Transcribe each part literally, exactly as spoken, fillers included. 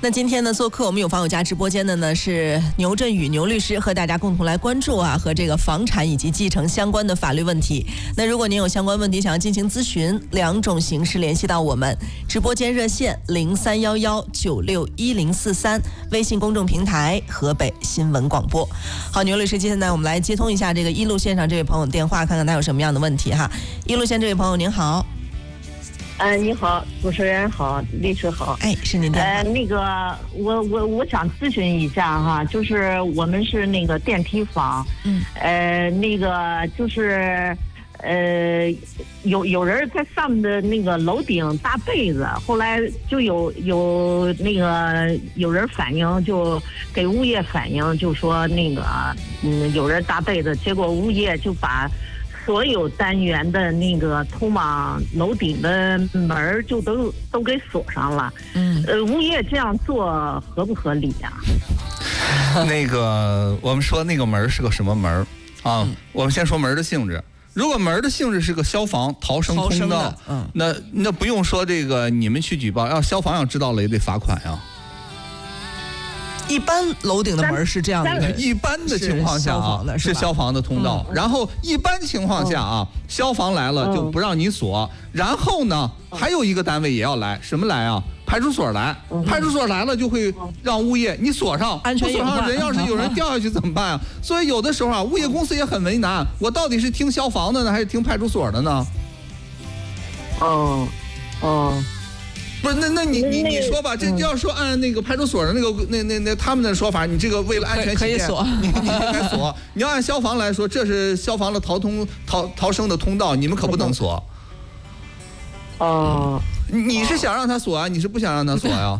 那今天呢，做客我们有房有家直播间的呢是牛振宇牛律师，和大家共同来关注啊和这个房产以及继承相关的法律问题。那如果您有相关问题想要进行咨询，两种形式联系到我们：直播间热线零三幺幺九六一零四三，微信公众平台河北新闻广播。好，牛律师，现在我们来接通一下这个一路线上这位朋友电话，看看他有什么样的问题哈。一路线这位朋友您好。 呃，你好，主持人好，律师好。 哎，是您的。 呃，那个，我我我想咨询一下哈，就是我们是那个电梯房，嗯，呃，那个就是，呃，有有人在上面的那个楼顶搭被子，后来就有有那个有人反映，就给物业反映，就说那个嗯有人搭被子，结果物业就把所有单元的那个通往楼顶的门就都都给锁上了。嗯，呃，物业这样做合不合理呀、 啊？那个，我们说那个门是个什么门啊？嗯、我们先说门的性质。如果门的性质是个消防逃生通道，嗯，那那不用说这个，你们去举报，要消防要知道了也得罚款呀。 一般楼顶的门是这样的， 一般的情况下啊是消防的通道，嗯、然后一般情况下啊，嗯、消防来了就不让你锁，嗯、然后呢还有一个单位也要来，什么来啊？派出所来，嗯、派出所来了就会让物业你锁上， 安全隐患， 不锁上人要是有人掉下去怎么办啊？所以有的时候啊，物业公司也很为难，我到底是听消防的呢，还是听派出所的呢？ 哦，哦。 不是，那那你你你说吧，这要说按那个派出所的那个那那那他们的说法，你这个为了安全起见，你你应该锁。你要按消防来说，这是消防的逃通逃逃生的通道，你们可不能锁。 哦， 你是想让他锁啊？你是不想让他锁呀？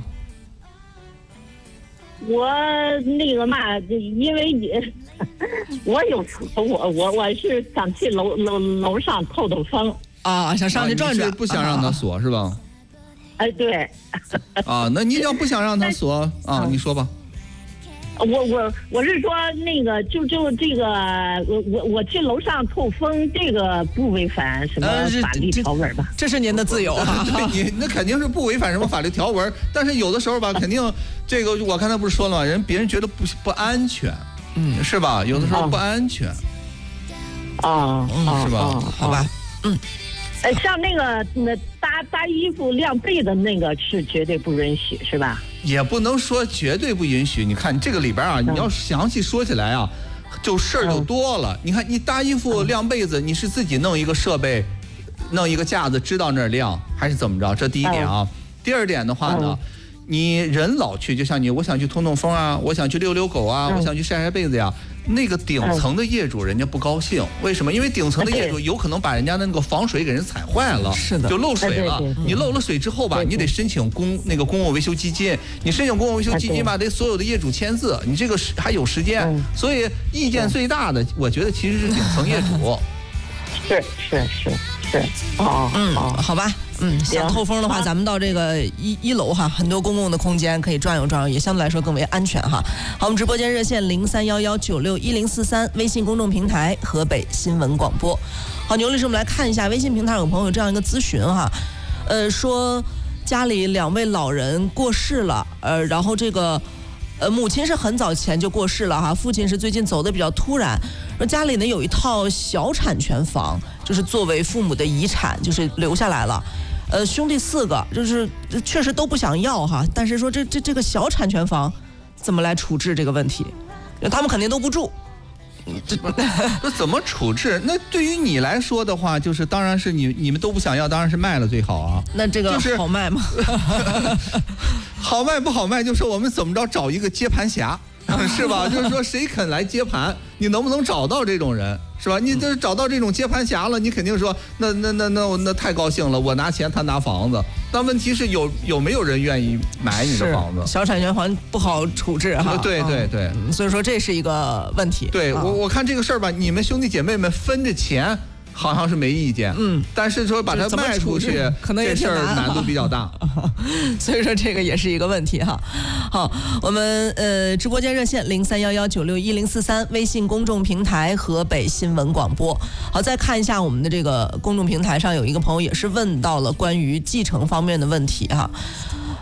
我那个嘛，因为也我有我我我是想去楼楼楼上透透风啊，想上去转转， 是不想让他锁是吧？ 哎，对。 啊，那你要不想让他锁啊，你说吧。 我我我是说那个就就这个我我我去楼上透风，这个不违反什么法律条文吧？ 呃、这, 这是您的自由啊。 对，你那肯定是不违反什么法律条文，但是有的时候吧，肯定这个我刚才不是说了吗？人别人觉得不不安全，嗯，是吧？有的时候不安全。 啊， 嗯，是吧？ 啊、 好吧， 嗯。呃，像那个那搭搭衣服晾被的那个是绝对不允许，是吧？ 也不能说绝对不允许。你看这个里边啊，嗯、你要详细说起来啊，就事儿就多了。嗯、你看你搭衣服晾被子，你是自己弄一个设备，弄一个架子支到那儿晾，还是怎么着？这第一点啊。嗯、第二点的话呢，嗯、你人老去，就像你，我想去通通风啊，我想去遛遛狗啊，嗯、我想去晒晒被子呀。那个顶层的业主人家不高兴，为什么？因为顶层的业主有可能把人家的那个防水给人踩坏了， 是的， 就漏水了。你漏了水之后吧，你得申请公那个公共维修基金，你申请公共维修基金吧，得所有的业主签字，你这个还有时间，所以意见最大的，我觉得其实是顶层业主。 是是是是，哦， 嗯，好吧。嗯，想透风的话，咱们到这个一一楼哈，很多公共的空间可以转悠转悠，也相对来说更为安全哈。好，我们直播间热线零三幺幺九六一零四三，微信公众平台河北新闻广播。好，牛律师，我们来看一下微信平台有朋友这样一个咨询哈，呃，说家里两位老人过世了，呃，然后这个呃母亲是很早前就过世了哈，父亲是最近走的比较突然，说家里呢有一套小产权房，就是作为父母的遗产，就是留下来了。呃，兄弟四个，就是确实都不想要哈，但是说这这这个小产权房怎么来处置这个问题？他们肯定都不住。 这这怎么处置？那对于你来说的话，就是当然是你你们都不想要，当然是卖了最好啊。 那这个好卖吗？ 好卖不好卖，就是我们怎么着找一个接盘侠。是吧？就是说谁肯来接盘，你能不能找到这种人，是吧？你这找到这种接盘侠了，你肯定说那那那那那太高兴了，我拿钱他拿房子。但问题是有有没有人愿意买你的房子？ 小产权房不好处置哈。 对对对、 嗯，所以说这是一个问题。 对、 啊、 我我看这个事儿吧，你们兄弟姐妹们分着钱。好像是没意见，嗯，但是说把它卖出去， 可能也这事儿难度比较大， 所以说这个也是一个问题哈。好，我们呃直播间热线零三幺幺九六一零四三，微信公众平台河北新闻广播。好，再看一下我们的这个公众平台上有一个朋友也是问到了关于继承方面的问题哈。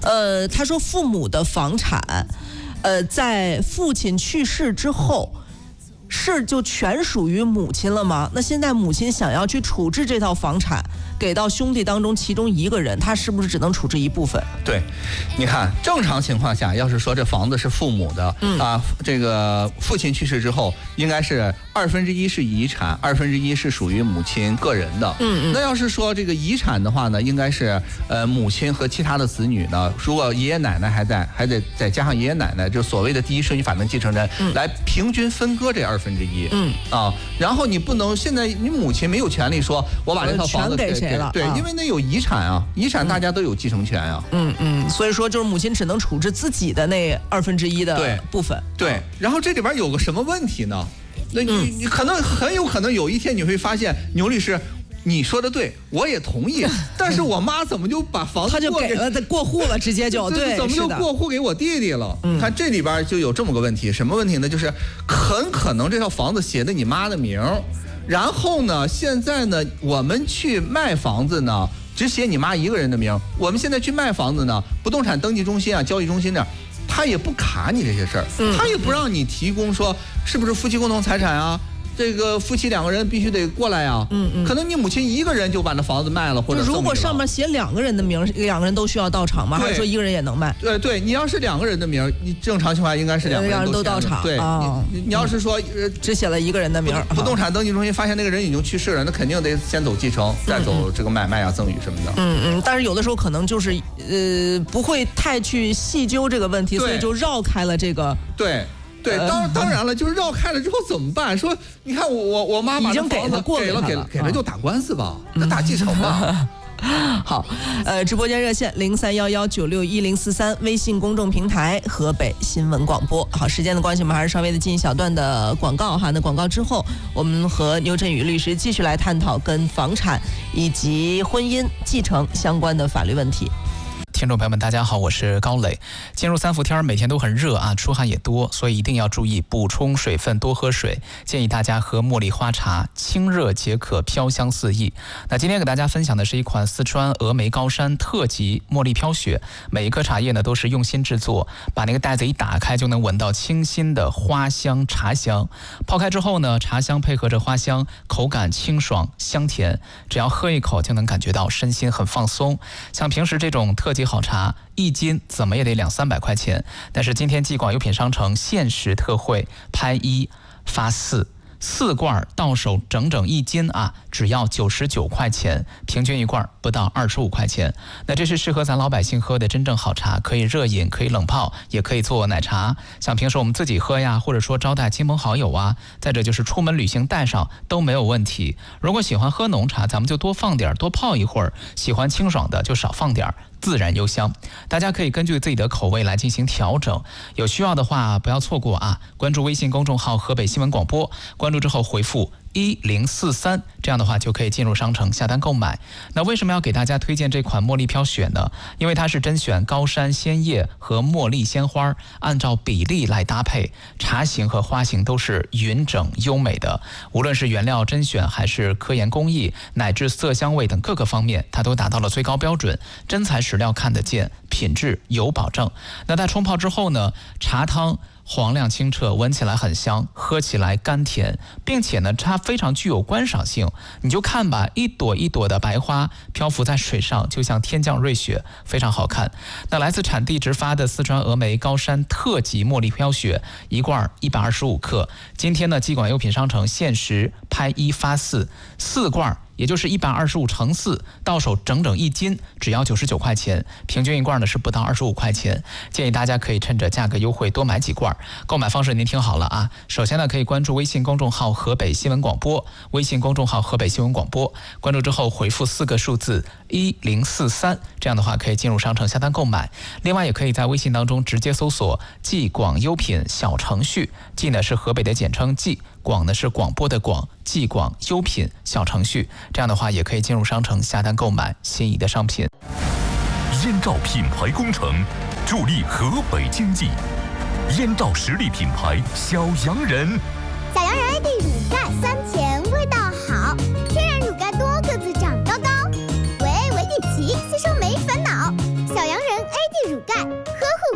呃，他说父母的房产，呃，在父亲去世之后。是就全属于母亲了吗？那现在母亲想要去处置这套房产，给到兄弟当中其中一个人，他是不是只能处置一部分？ 对，你看正常情况下，要是说这房子是父母的，嗯啊，这个父亲去世之后，应该是二分之一是遗产，二分之一是属于母亲个人的。嗯嗯。那要是说这个遗产的话呢，应该是呃母亲和其他的子女呢，如果爷爷奶奶还在，还得再加上爷爷奶奶，就所谓的第一顺序法定继承人，嗯、来平均分割这二分之一。嗯啊，然后你不能现在你母亲没有权利说我把这套房子给谁了？ 对， 啊、 因为那有遗产啊，遗产大家都有继承权啊。 嗯嗯，所以说就是母亲只能处置自己的那二分之一的部分。 对，对，然后这里边有个什么问题呢？那你、嗯、你可能很有可能有一天你会发现，牛律师。你说的对，我也同意，但是我妈怎么就把房子他就给了过户了，直接就对， 怎么就过户给我弟弟了？嗯，看这里边就有这么个问题，什么问题呢？就是很可能这套房子写的你妈的名，然后呢，现在呢，我们去卖房子呢，只写你妈一个人的名。我们现在去卖房子呢，不动产登记中心啊、交易中心那儿，他也不卡你这些事儿，嗯、他也不让你提供说是不是夫妻共同财产啊。这个夫妻两个人必须得过来呀，嗯嗯，可能你母亲一个人就把那房子卖了，或者如果上面写两个人的名，两个人都需要到场吗？还是说一个人也能卖？ 对对，你要是两个人的名，你正常情况下应该是两个人都到场。 对， 哦、 你你要是说呃只写了一个人的名， 不动产登记中心发现那个人已经去世了，那肯定得先走继承，再走这个买卖啊、赠与什么的。 嗯嗯，但是有的时候可能就是呃不会太去细究这个问题，所以就绕开了这个。 对。对，当当然了，就是绕开了之后怎么办？说，你看我我我妈妈已经给了过给了给了给了就打官司吧，那打继承吧。 好，呃，直播间热线零三幺幺九六一零四三，微信公众平台河北新闻广播。好，时间的关系，我们还是稍微的进一小段的广告哈。那广告之后，我们和牛振宇律师继续来探讨跟房产以及婚姻继承相关的法律问题。 听众朋友们，大家好，我是高磊。进入三伏天，每天都很热啊，出汗也多，所以一定要注意补充水分，多喝水。建议大家喝茉莉花茶，清热解渴，飘香四溢。那今天给大家分享的是一款四川峨眉高山特级茉莉飘雪，每一颗茶叶呢都是用心制作，把那个袋子一打开就能闻到清新的花香茶香。泡开之后呢，茶香配合着花香，口感清爽香甜，只要喝一口就能感觉到身心很放松。像平时这种特级好茶一斤怎么也得两三百块钱，但是今天继广优品商城限时特惠，拍一发四，四罐到手整整一斤啊，只要九十九块钱，平均一罐不到二十五块钱。那这是适合咱老百姓喝的真正好茶，可以热饮，可以冷泡，也可以做奶茶。像平时我们自己喝呀，或者说招待亲朋好友啊，再者就是出门旅行带上都没有问题。如果喜欢喝浓茶，咱们就多放点，多泡一会儿；喜欢清爽的就少放点，自然幽香。大家可以根据自己的口味来进行调整，有需要的话不要错过啊！关注微信公众号河北新闻广播，关注之后回复一零四三，这样的话就可以进入商城下单购买。那为什么要给大家推荐这款茉莉飘雪呢？因为它是甄选高山鲜叶和茉莉鲜花，按照比例来搭配，茶型和花型都是匀整优美的。无论是原料甄选还是科研工艺，乃至色香味等各个方面，它都达到了最高标准，真材实料看得见，品质有保证。那在冲泡之后呢，茶汤黄亮清澈，闻起来很香，喝起来甘甜，并且呢它非常具有观赏性。你就看吧，一朵一朵的白花漂浮在水上，就像天降瑞雪，非常好看。那来自产地直发的四川峨眉高山特级茉莉飘雪，一罐一百二十五克，今天呢继广优品商城限时拍一发四，四罐也就是一百二十五乘四，到手整整一斤，只要九十九块钱，平均一罐呢是不到二十五块钱。建议大家可以趁着价格优惠多买几罐。购买方式您听好了啊，首先呢可以关注微信公众号河北新闻广播，微信公众号河北新闻广播，关注之后回复四个数字一零四三，这样的话可以进入商城下单购买。另外也可以在微信当中直接搜索继广优品小程序，继呢是河北的简称继，广呢是广播的广，继广优品小程序，这样的话也可以进入商城下单购买心仪的商品。 燕赵品牌工程助力河北经济，燕赵实力品牌小洋人， 小洋人 A D 乳钙酸甜味道好，天然乳钙多个子长高高，维 维 D 奇吸收没烦恼，小洋人 A D 乳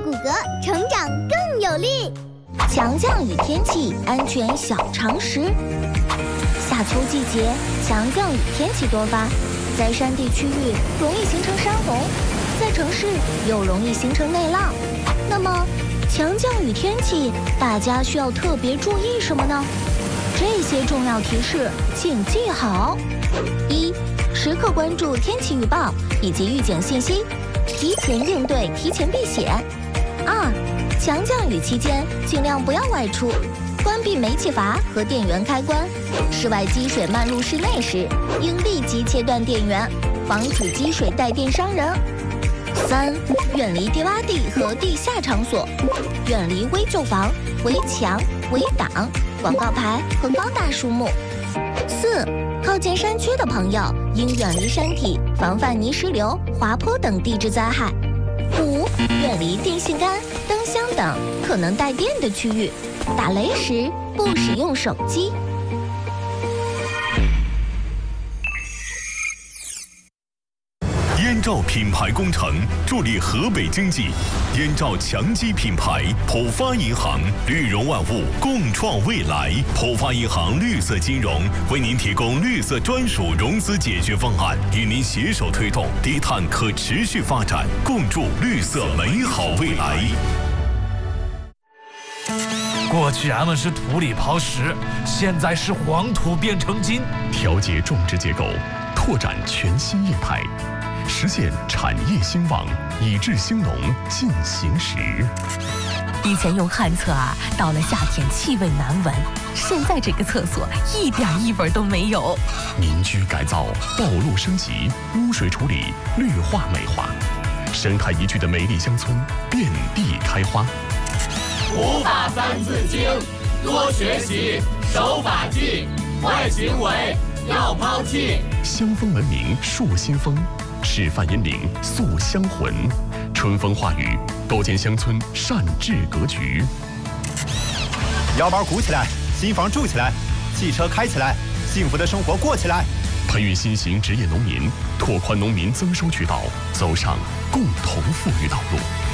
骨骼成长更有力。 强降雨天气安全小常识：夏秋季节强降雨天气多发，在山地区域容易形成山洪，在城市又容易形成内涝。那么，强降雨天气大家需要特别注意什么呢？这些重要提示请记好：一、时刻关注天气预报以及预警信息，提前应对，提前避险；二、强降雨期间尽量不要外出，关闭煤气阀和电源开关。室外积水漫入室内时，应立即切断电源，防止积水带电伤人。三、远离低洼地和地下场所，远离危旧房、围墙、围挡、广告牌和高大树木。四、靠近山区的朋友应远离山体，防范泥石流、滑坡等地质灾害。五、远离电线杆、灯箱等可能带电的区域，打雷时不使用手机。 燕赵品牌工程助力河北经济，燕赵强基品牌，浦发银行，绿融万物，共创未来。浦发银行绿色金融为您提供绿色专属融资解决方案，与您携手推动低碳可持续发展，共筑绿色美好未来。 过去俺们是土里刨食，现在是黄土变成金。 调节种植结构，拓展全新业态，实现产业兴旺，以治兴农进行时。 以前用旱厕啊，到了夏天气味难闻，现在这个厕所一点异味都没有。 民居改造、道路升级、污水处理、绿化美化，生态宜居的美丽乡村遍地开花。 五法三字经，多学习，守法纪，坏行为要抛弃。 乡风文明树新风，示范引领塑乡魂，春风化雨，构建乡村善治格局。 腰包鼓起来，新房住起来，汽车开起来，幸福的生活过起来。 培育新型职业农民，拓宽农民增收渠道，走上共同富裕道路。